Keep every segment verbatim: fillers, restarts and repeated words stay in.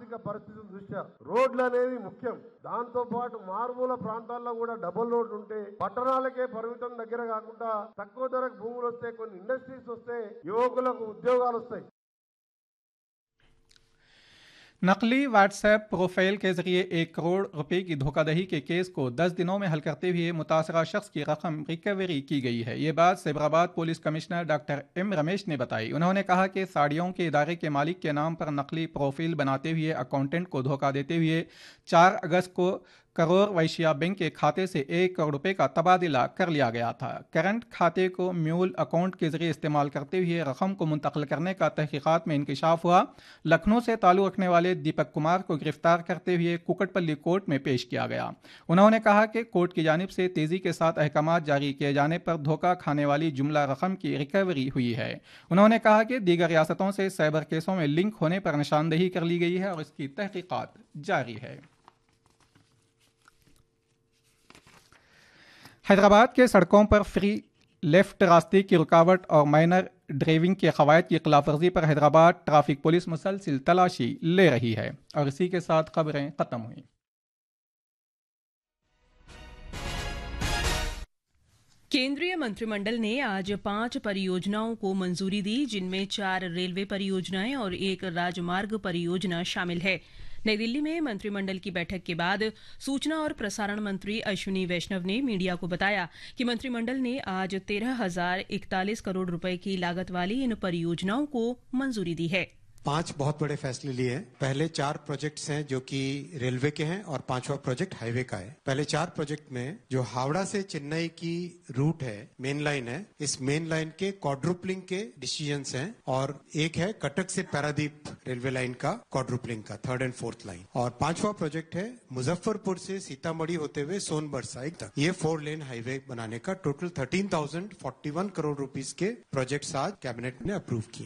ఆర్థిక పరిస్థితుల దృష్ట్యా రోడ్లు అనేది ముఖ్యం. దాంతో పాటు మారుమూల ప్రాంతాల్లో కూడా డబుల్ రోడ్లు ఉంటే పట్టణాలకే పరిమితం దగ్గర కాకుండా తక్కువ ధరకు భూములు వస్తే, కొన్ని ఇండస్ట్రీస్ వస్తే, యువకులకు ఉద్యోగాలు వస్తాయి. नकली व्हाट्सएप प्रोफाइल के जरिए एक करोड़ रुपए की धोखाधड़ी के केस को दस दिनों में हल करते हुए मुतासरा शख्स की रकम रिकवरी की गई है। ये बात Cyberabad police commissioner doctor M Ramesh ने बताई। उन्होंने कहा कि साड़ियों के इदारे के मालिक के नाम पर नकली प्रोफाइल बनाते हुए अकाउंटेंट को धोखा देते हुए चार अगस्त को करोड़ वैश्या बैंक के खाते से एक करोड़ रुपए का तबादला कर लिया गया था। करंट खाते को म्यूल अकाउंट के जरिए इस्तेमाल करते हुए रकम को मुंतकिल करने का तहकीकात में इंकशाफ हुआ। लखनऊ से ताल्लुक रखने वाले दीपक कुमार को गिरफ्तार करते हुए कुकटपल्ली कोर्ट में पेश किया गया। उन्होंने कहा कि कोर्ट की जानिब से तेजी के साथ अहकाम जारी किए जाने पर धोखा खाने वाली जुमला रकम की रिकवरी हुई है। उन्होंने कहा कि दीगर रियासतों से साइबर केसों में लिंक होने पर निशानदेही कर ली गई है और इसकी तहकीकात जारी है। हैदराबाद के सड़कों पर फ्री लेफ्ट रास्ते की रुकावट और माइनर ड्राइविंग के कवायद की खिलाफवर्जी पर हैदराबाद ट्रैफिक पुलिस मुसलसिल तलाशी ले रही है। और इसी के साथ खबरें खत्म हुई। केंद्रीय मंत्रिमंडल ने आज पांच परियोजनाओं को मंजूरी दी, जिनमें चार रेलवे परियोजनाएं और एक राजमार्ग परियोजना शामिल है। नई दिल्ली में मंत्रिमंडल की बैठक के बाद सूचना और प्रसारण मंत्री अश्विनी वैष्णव ने मीडिया को बताया कि मंत्रिमंडल ने आज तेरह हजार इकतालीस करोड़ रुपए की लागत वाली इन परियोजनाओं को मंजूरी दी है। पांच बहुत बड़े फैसले लिए हैं। पहले चार प्रोजेक्ट्स हैं जो कि रेलवे के हैं और पांचवा प्रोजेक्ट हाईवे का है। पहले चार प्रोजेक्ट में जो हावड़ा से चेन्नई की रूट है, मेन लाइन है, इस मेन लाइन के क्वाड्रुपलिंग के डिसीजंस हैं और एक है कटक से पारादीप रेलवे लाइन का क्वाड्रुपलिंग का थर्ड एंड फोर्थ लाइन। और पांचवा प्रोजेक्ट है मुजफ्फरपुर से सीतामढ़ी होते हुए सोनभद्र साइड तक ये फोर लेन हाईवे बनाने का total thirteen thousand forty one crore rupees के प्रोजेक्ट आज कैबिनेट ने अप्रूव किए।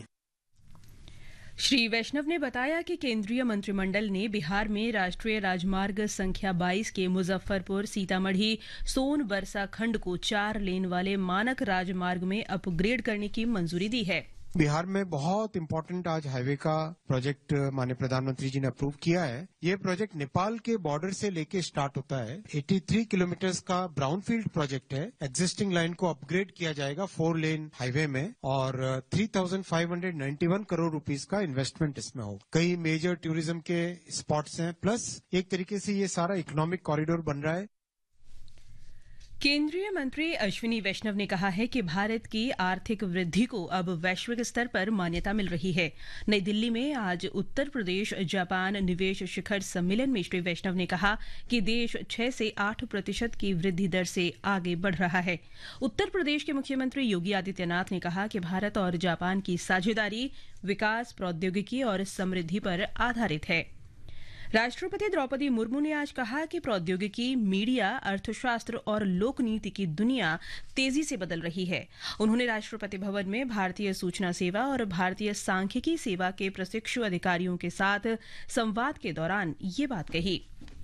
श्री वैष्णव ने बताया कि केंद्रीय मंत्रिमंडल ने बिहार में राष्ट्रीय राजमार्ग संख्या बाईस के मुजफ्फरपुर सीतामढ़ी सोन बरसा खंड को चार लेन वाले मानक राजमार्ग में अपग्रेड करने की मंजूरी दी है। बिहार में बहुत इंपॉर्टेंट आज हाईवे का प्रोजेक्ट माननीय प्रधानमंत्री जी ने अप्रूव किया है। ये प्रोजेक्ट नेपाल के बॉर्डर से लेके स्टार्ट होता है। तिरासी किलोमीटर का ब्राउनफील्ड प्रोजेक्ट है। एग्जिस्टिंग लाइन को अपग्रेड किया जाएगा फोर लेन हाईवे में और तीन हजार पाँच सौ इक्यानवे करोड़ रुपीस का इन्वेस्टमेंट इसमें होगा। कई मेजर टूरिज्म के स्पॉट्स हैं, प्लस एक तरीके से ये सारा इकोनॉमिक कॉरिडोर बन रहा है। केंद्रीय मंत्री अश्विनी वैष्णव ने कहा है कि भारत की आर्थिक वृद्धि को अब वैश्विक स्तर पर मान्यता मिल रही है। नई दिल्ली में आज उत्तर प्रदेश जापान निवेश शिखर सम्मेलन में श्री वैष्णव ने कहा कि देश छह से आठ प्रतिशत की वृद्धि दर से आगे बढ़ रहा है। उत्तर प्रदेश के मुख्यमंत्री योगी आदित्यनाथ ने कहा कि भारत और जापान की साझेदारी विकास, प्रौद्योगिकी और समृद्धि पर आधारित है। राष्ट्रपति द्रौपदी मुर्मू ने आज कहा कि प्रौद्योगिकी, मीडिया, अर्थशास्त्र और लोकनीति की दुनिया तेजी से बदल रही है। उन्होंने राष्ट्रपति भवन में भारतीय सूचना सेवा और भारतीय सांख्यिकी सेवा के प्रशिक्षु अधिकारियों के साथ संवाद के दौरान ये बात कही।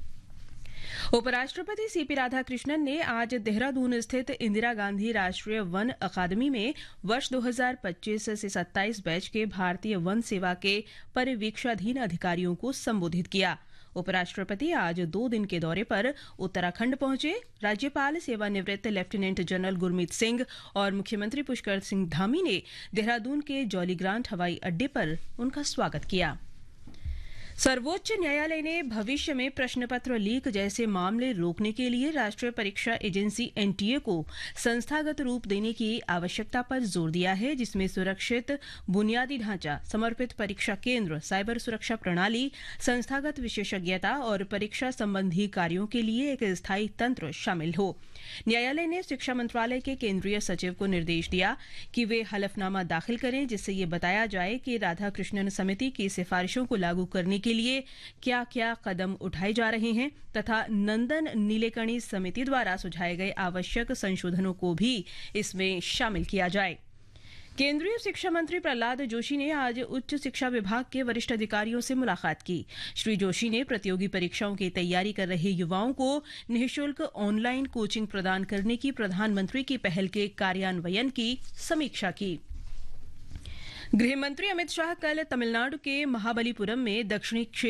उपराष्ट्रपति सीपी राधाकृष्णन ने आज देहरादून स्थित इंदिरा गांधी राष्ट्रीय वन अकादमी में वर्ष दो हजार पच्चीस से सत्ताईस बैच के भारतीय वन सेवा के परिवीक्षाधीन अधिकारियों को संबोधित किया। उपराष्ट्रपति आज दो दिन के दौरे पर उत्तराखंड पहुंचे। राज्यपाल सेवानिवृत्त लेफ्टिनेंट जनरल गुरमीत सिंह और मुख्यमंत्री पुष्कर सिंह धामी ने देहरादून के जौलीग्रांट हवाई अड्डे पर उनका स्वागत किया। सर्वोच्च न्यायालय ने भविष्य में प्रश्न पत्र लीक जैसे मामले रोकने के लिए राष्ट्रीय परीक्षा एजेंसी एनटीए को संस्थागत रूप देने की आवश्यकता पर जोर दिया है, जिसमें सुरक्षित बुनियादी ढांचा, समर्पित परीक्षा केंद्र, साइबर सुरक्षा प्रणाली, संस्थागत विशेषज्ञता और परीक्षा संबंधी कार्यों के लिए एक स्थायी तंत्र शामिल हो। न्यायालय ने शिक्षा मंत्रालय के केंद्रीय सचिव को निर्देश दिया कि वे हलफनामा दाखिल करें जिससे ये बताया जाए कि राधाकृष्णन समिति की सिफारिशों को लागू करने के लिए क्या क्या कदम उठाए जा रहे हैं तथा नंदन नीलेकणी समिति द्वारा सुझाए गए आवश्यक संशोधनों को भी इसमें शामिल किया जाए। केंद्रीय शिक्षा मंत्री प्रहलाद जोशी ने आज उच्च शिक्षा विभाग के वरिष्ठ अधिकारियों से मुलाकात की। श्री जोशी ने प्रतियोगी परीक्षाओं की तैयारी कर रहे युवाओं को निःशुल्क ऑनलाइन कोचिंग प्रदान करने की प्रधानमंत्री की पहल के कार्यान्वयन की समीक्षा की। गृह मंत्री अमित शाह कल तमिलनाडु के महाबलीपुरम में दक्षिणी